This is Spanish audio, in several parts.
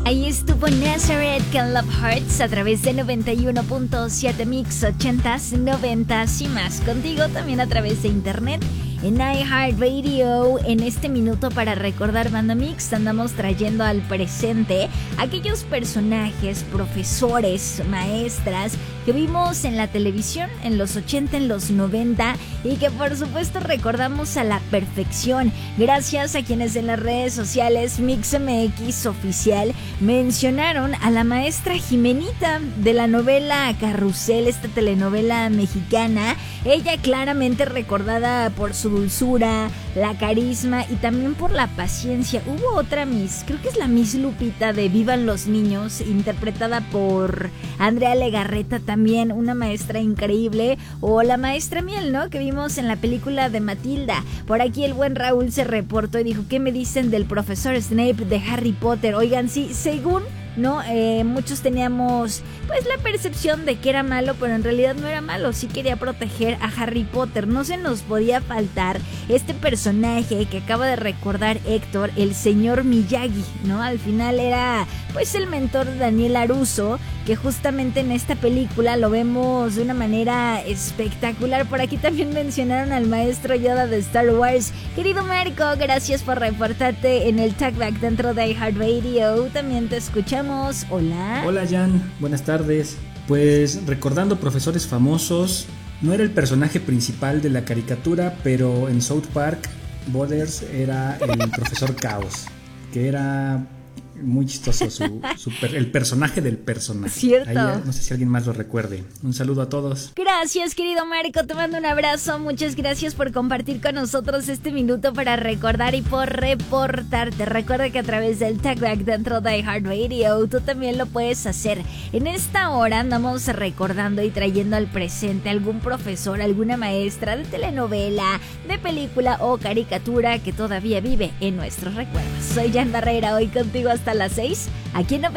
Ahí estuvo Nazareth con Love Hearts a través de 91.7 Mix 80s, 90s y más. Contigo también a través de internet en iHeartRadio. En este minuto para recordar Banda Mix andamos trayendo al presente aquellos personajes, profesores, maestras que vimos en la televisión en los 80, en los 90 y que por supuesto recordamos a la perfección gracias a quienes en las redes sociales MixMX Oficial mencionaron a la maestra Jimenita de la novela Carrusel, esta telenovela mexicana. Ella claramente recordada por su dulzura, la carisma y también por la paciencia. Hubo otra Miss, creo que es la Miss Lupita de Vivan los Niños, interpretada por Andrea Legarreta, también una maestra increíble. O la maestra Miel, ¿no?, que vimos en la película de Matilda. Por aquí el buen Raúl se reportó y dijo: ¿qué me dicen del profesor Snape de Harry Potter? Oigan, sí, según ¿no? Muchos teníamos pues la percepción de que era malo, pero en realidad no era malo, sí quería proteger a Harry Potter. No se nos podía faltar este personaje que acaba de recordar Héctor, el señor Miyagi, ¿no? Al final era pues el mentor de Daniel Larusso, que justamente en esta película lo vemos de una manera espectacular. Por aquí también mencionaron al maestro Yoda de Star Wars. Querido Marco, gracias por reportarte en el Talkback dentro de iHeartRadio. También te escuchamos. Hola. Hola Jan, buenas tardes. Pues recordando profesores famosos, no era el personaje principal de la caricatura, pero en South Park Butters era el profesor Caos, que era muy chistoso el personaje del personaje. Cierto. Ahí, no sé si alguien más lo recuerde. Un saludo a todos. Gracias, querido Marco, te mando un abrazo. Muchas gracias por compartir con nosotros este minuto para recordar y por reportarte. Recuerda que a través del Talkback dentro de iHeartRadio tú también lo puedes hacer. En esta hora andamos recordando y trayendo al presente algún profesor, alguna maestra de telenovela, de película o caricatura que todavía vive en nuestros recuerdos. Soy Jan Barrera, hoy contigo hasta las 6, aquí en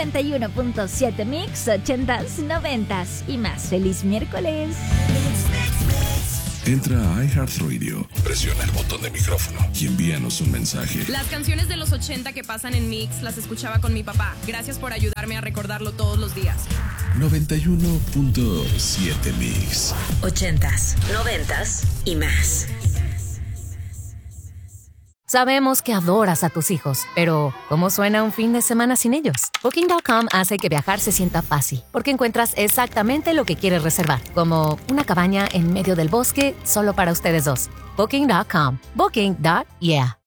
91.7 Mix, 80s, 90s y más. ¡Feliz miércoles! Entra a iHeartRadio, presiona el botón de micrófono y envíanos un mensaje. Las canciones de los 80 que pasan en Mix las escuchaba con mi papá. Gracias por ayudarme a recordarlo todos los días. 91.7 Mix. 80s, 90s y más. Sabemos que adoras a tus hijos, pero ¿cómo suena un fin de semana sin ellos? Booking.com hace que viajar se sienta fácil, porque encuentras exactamente lo que quieres reservar, como una cabaña en medio del bosque solo para ustedes dos. Booking.com. Booking.yeah.